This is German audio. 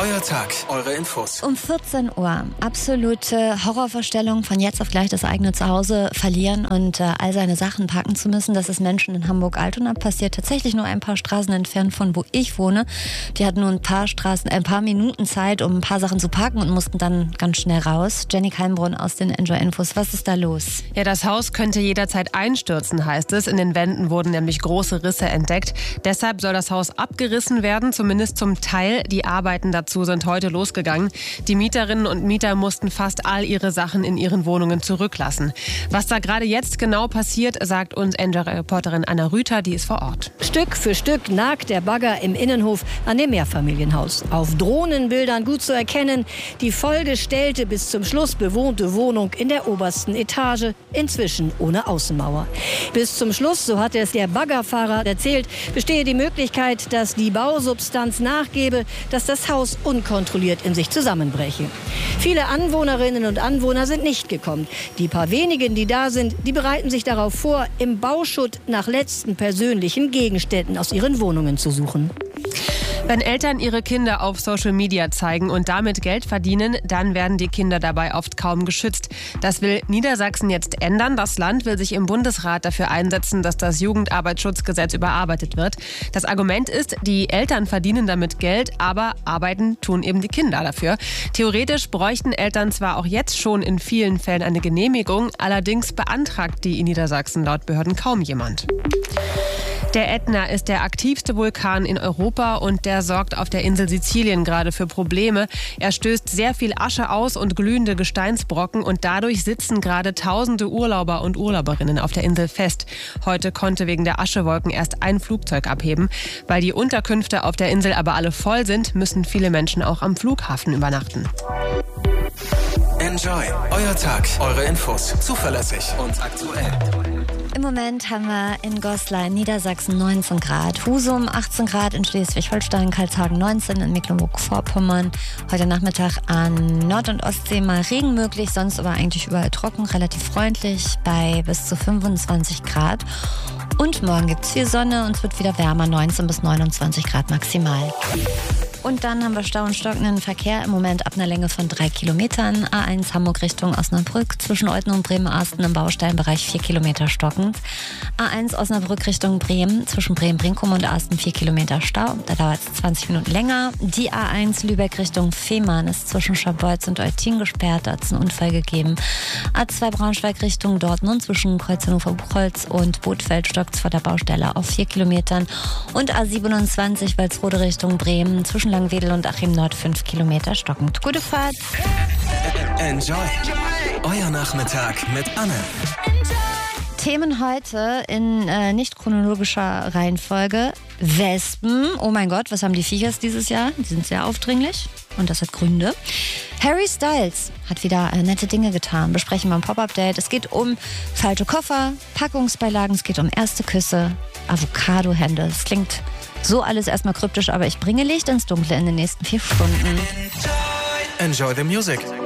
euer Tag, eure Infos. Um 14 Uhr. Absolute Horrorvorstellung, von jetzt auf gleich das eigene Zuhause verlieren und all seine Sachen packen zu müssen. Das ist Menschen in Hamburg-Altona passiert. Tatsächlich nur ein paar Straßen entfernt von wo ich wohne. Die hatten nur ein paar Minuten Zeit, um ein paar Sachen zu packen und mussten dann ganz schnell raus. Jenny Kalmbrunn aus den Enjoy Infos. Was ist da los? Ja, das Haus könnte jederzeit einstürzen, heißt es. In den Wänden wurden nämlich große Risse entdeckt. Deshalb soll das Haus abgerissen werden, zumindest zum Teil. Die Arbeiten dazu sind heute losgegangen. Die Mieterinnen und Mieter mussten fast all ihre Sachen in ihren Wohnungen zurücklassen. Was da gerade jetzt genau passiert, sagt uns Enjoy-Reporterin Anna Rüther, die ist vor Ort. Stück für Stück nagt der Bagger im Innenhof an dem Mehrfamilienhaus. Auf Drohnenbildern gut zu erkennen, die vollgestellte, bis zum Schluss bewohnte Wohnung in der obersten Etage, inzwischen ohne Außenmauer. Bis zum Schluss, so hat es der Baggerfahrer erzählt, bestehe die Möglichkeit, dass die Bausubstanz nachgebe, dass das Haus unkontrolliert in sich zusammenbreche. Viele Anwohnerinnen und Anwohner sind nicht gekommen. Die paar wenigen, die da sind, die bereiten sich darauf vor, im Bauschutt nach letzten persönlichen Gegenständen aus ihren Wohnungen zu suchen. Wenn Eltern ihre Kinder auf Social Media zeigen und damit Geld verdienen, dann werden die Kinder dabei oft kaum geschützt. Das will Niedersachsen jetzt ändern. Das Land will sich im Bundesrat dafür einsetzen, dass das Jugendarbeitsschutzgesetz überarbeitet wird. Das Argument ist, die Eltern verdienen damit Geld, aber arbeiten tun eben die Kinder dafür. Theoretisch bräuchten Eltern zwar auch jetzt schon in vielen Fällen eine Genehmigung, allerdings beantragt die in Niedersachsen laut Behörden kaum jemand. Der Ätna ist der aktivste Vulkan in Europa und der sorgt auf der Insel Sizilien gerade für Probleme. Er stößt sehr viel Asche aus und glühende Gesteinsbrocken und dadurch sitzen gerade tausende Urlauber und Urlauberinnen auf der Insel fest. Heute konnte wegen der Aschewolken erst ein Flugzeug abheben. Weil die Unterkünfte auf der Insel aber alle voll sind, müssen viele Menschen auch am Flughafen übernachten. Enjoy, euer Tag, eure Infos. Zuverlässig und aktuell. Im Moment haben wir in Goslar in Niedersachsen 19 Grad, Husum 18 Grad, in Schleswig-Holstein, Karlshagen 19, in Mecklenburg-Vorpommern. Heute Nachmittag an Nord- und Ostsee mal Regen möglich, sonst aber eigentlich überall trocken, relativ freundlich bei bis zu 25 Grad. Und morgen gibt es viel Sonne und es wird wieder wärmer, 19 bis 29 Grad maximal. Und dann haben wir Stau und stockenden Verkehr im Moment ab einer Länge von 3 Kilometern. A1 Hamburg Richtung Osnabrück zwischen Olten und Bremen-Arsten im Baustellenbereich 4 Kilometer stockend. A1 Osnabrück Richtung Bremen zwischen Bremen-Brinkum und Arsten 4 Kilometer Stau. Da dauert es 20 Minuten länger. Die A1 Lübeck Richtung Fehmarn ist zwischen Scharbeutz und Eutin gesperrt. Da hat es einen Unfall gegeben. A2 Braunschweig Richtung Dortmund zwischen Kreuz Hannover-Buchholz und Bothfeld stockt es vor der Baustelle auf 4 Kilometern. Und A27 Walsrode Richtung Bremen zwischen Langwedel und Achim Nord 5 Kilometer stockend. Gute Fahrt. Enjoy, euer Nachmittag mit Anne. Themen heute in nicht chronologischer Reihenfolge. Wespen. Oh mein Gott, was haben die Viechers dieses Jahr? Die sind sehr aufdringlich und das hat Gründe. Harry Styles hat wieder nette Dinge getan. Besprechen wir im Pop-Update. Es geht um falsche Koffer, Packungsbeilagen, es geht um erste Küsse, Avocado-Hände. Es klingt so alles erstmal kryptisch, aber ich bringe Licht ins Dunkle in den nächsten 4 Stunden. Enjoy the music.